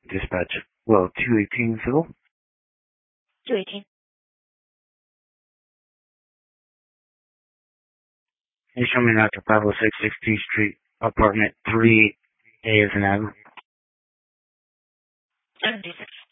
Dispatch. Well, 218, Phil? 218. You show me now to 506 16th Street, apartment 3A as an Adam. 726.